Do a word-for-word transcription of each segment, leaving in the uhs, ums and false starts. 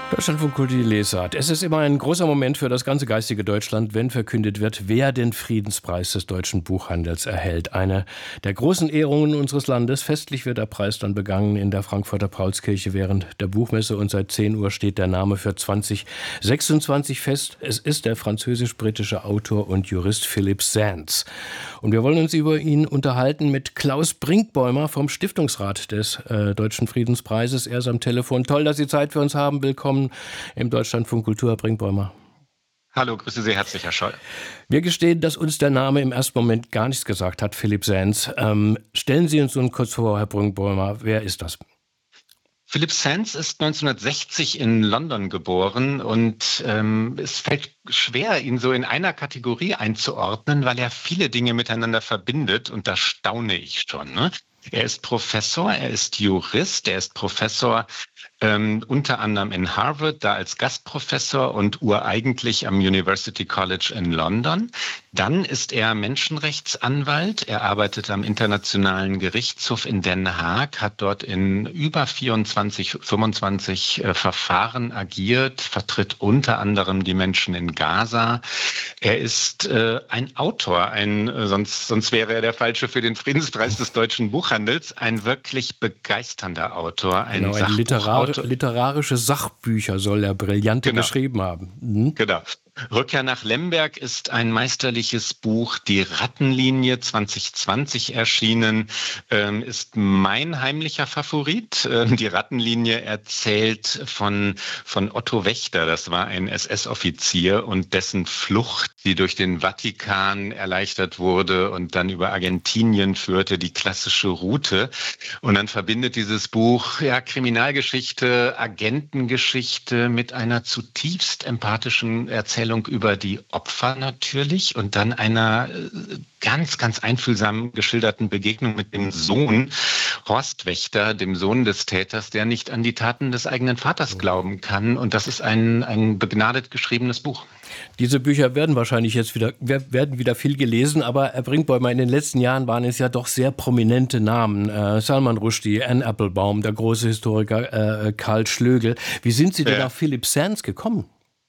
Deutschlandfunk Kultur Lesart. Es ist immer ein großer Moment für das ganze geistige Deutschland, wenn verkündet wird, wer den Friedenspreis des deutschen Buchhandels erhält. Eine der großen Ehrungen unseres Landes. Festlich wird der Preis dann begangen in der Frankfurter Paulskirche während der Buchmesse und seit zehn Uhr steht der Name für zwanzig sechsundzwanzig fest. Es ist der französisch-britische Autor und Jurist Philippe Sands. Und wir wollen uns über ihn unterhalten mit Klaus Brinkbäumer vom Stiftungsrat des äh, Deutschen Friedenspreises. Er ist am Telefon. Toll, dass Sie Zeit für uns haben. Willkommen im Deutschlandfunk Kultur, Herr Brinkbäumer. Hallo, grüße Sie herzlich, Herr Scholl. Wir gestehen, dass uns der Name im ersten Moment gar nichts gesagt hat, Philippe Sands. Ähm, stellen Sie uns nun kurz vor, Herr Brinkbäumer, wer ist das? Philippe Sands ist neunzehnhundertsechzig in London geboren und ähm, es fällt schwer, ihn so in einer Kategorie einzuordnen, weil er viele Dinge miteinander verbindet und da staune ich schon. Ne? Er ist Professor, er ist Jurist, er ist Professor ähm, unter anderem in Harvard, da als Gastprofessor und ureigentlich am University College in London. Dann ist er Menschenrechtsanwalt. Er arbeitet am Internationalen Gerichtshof in Den Haag, hat dort in über vierundzwanzig, fünfundzwanzig äh, Verfahren agiert, vertritt unter anderem die Menschen in Gaza. Er ist äh, ein Autor, ein, äh, sonst, sonst wäre er der Falsche für den Friedenspreis des deutschen Buchhandels, ein wirklich begeisternder Autor, ein genau, ein Literar- literarische Sachbücher soll er brillante genau. geschrieben haben. Mhm. Genau. Rückkehr nach Lemberg ist ein meisterliches Buch, die Rattenlinie zwanzig zwanzig erschienen, ähm, ist mein heimlicher Favorit. Ähm, die Rattenlinie erzählt von, von Otto Wächter, das war ein S S-Offizier und dessen Flucht, die durch den Vatikan erleichtert wurde und dann über Argentinien führte, die klassische Route. Und dann verbindet dieses Buch ja Kriminalgeschichte, Agentengeschichte mit einer zutiefst empathischen Erzählung über die Opfer natürlich und dann einer ganz, ganz einfühlsam geschilderten Begegnung mit dem Sohn Horst Wächter, dem Sohn des Täters, der nicht an die Taten des eigenen Vaters glauben kann. Und das ist ein, ein begnadet geschriebenes Buch. Diese Bücher werden wahrscheinlich jetzt wieder, werden wieder viel gelesen, aber Herr Brinkbäumer, in den letzten Jahren waren es ja doch sehr prominente Namen. Äh, Salman Rushdie, Anne Applebaum, der große Historiker äh, Karl Schlögel. Wie sind Sie denn ja. auf Philippe Sands gekommen?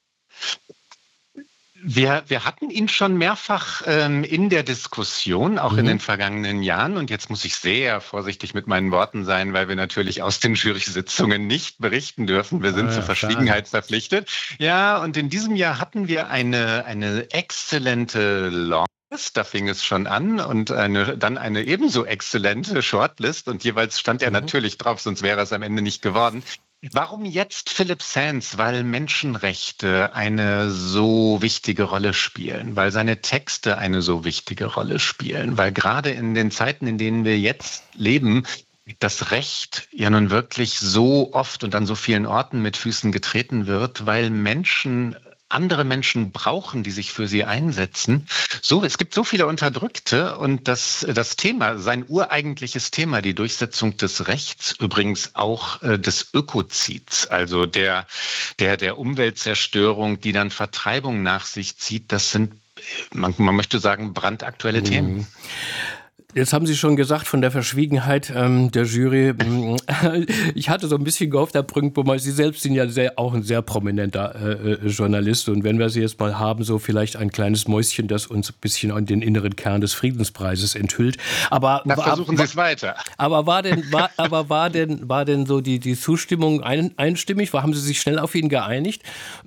Wir, wir hatten ihn schon mehrfach ähm, in der Diskussion, auch mhm. in den vergangenen Jahren. Und jetzt muss ich sehr vorsichtig mit meinen Worten sein, weil wir natürlich aus den Jury-Sitzungen nicht berichten dürfen. Wir sind ah, zur Verschwiegenheit klar. verpflichtet. Ja, und in diesem Jahr hatten wir eine, eine exzellente Longlist. Da fing es schon an und eine, dann eine ebenso exzellente Shortlist. Und jeweils stand er mhm. natürlich drauf, sonst wäre es am Ende nicht geworden. Warum jetzt Philippe Sands? Weil Menschenrechte eine so wichtige Rolle spielen, weil seine Texte eine so wichtige Rolle spielen, weil gerade in den Zeiten, in denen wir jetzt leben, das Recht ja nun wirklich so oft und an so vielen Orten mit Füßen getreten wird, weil Menschen andere Menschen brauchen, die sich für sie einsetzen. So, es gibt so viele Unterdrückte und das, das Thema, sein ureigentliches Thema, die Durchsetzung des Rechts, übrigens auch äh, des Ökozids, also der, der, der Umweltzerstörung, die dann Vertreibung nach sich zieht, das sind, man, man möchte sagen, brandaktuelle mhm. Themen. Jetzt haben Sie schon gesagt, von der Verschwiegenheit ähm, der Jury. Ich hatte so ein bisschen gehofft, Herr Brinkbäumer, Sie selbst sind ja sehr, auch ein sehr prominenter äh, Journalist. Und wenn wir Sie jetzt mal haben, so vielleicht ein kleines Mäuschen, das uns ein bisschen an den inneren Kern des Friedenspreises enthüllt. Aber Na, versuchen Sie es weiter. Aber war denn, war, aber war denn, war denn so die, die Zustimmung ein, einstimmig? Haben Sie sich schnell auf ihn geeinigt?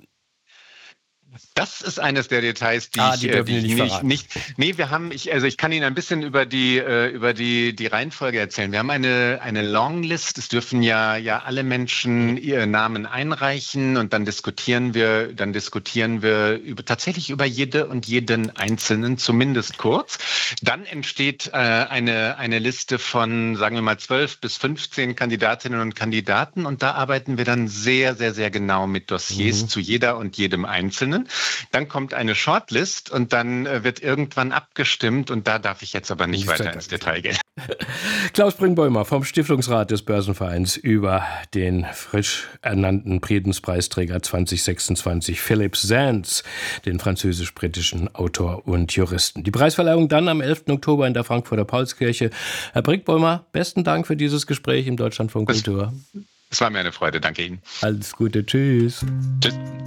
Das ist eines der Details, die ah, ich, die äh, die nicht, nicht, nicht. Nee, wir haben, ich, also ich kann Ihnen ein bisschen über die äh, über die die Reihenfolge erzählen. Wir haben eine eine Longlist. Es dürfen ja ja alle Menschen ihre Namen einreichen und dann diskutieren wir, dann diskutieren wir über tatsächlich über jede und jeden Einzelnen, zumindest kurz. Dann entsteht äh, eine eine Liste von, sagen wir mal, zwölf bis fünfzehn Kandidatinnen und Kandidaten und da arbeiten wir dann sehr sehr sehr genau mit Dossiers mhm. zu jeder und jedem Einzelnen. Dann kommt eine Shortlist und dann wird irgendwann abgestimmt und da darf ich jetzt aber nicht weiter ins Detail gehen. Klaus Brinkbäumer vom Stiftungsrat des Börsenvereins über den frisch ernannten Friedenspreisträger zwanzig sechsundzwanzig, Philippe Sands, den französisch-britischen Autor und Juristen. Die Preisverleihung dann am elften Oktober in der Frankfurter Paulskirche. Herr Brinkbäumer, besten Dank für dieses Gespräch im Deutschlandfunk Kultur. Es war mir eine Freude. Danke Ihnen. Alles Gute. Tschüss. Tschüss.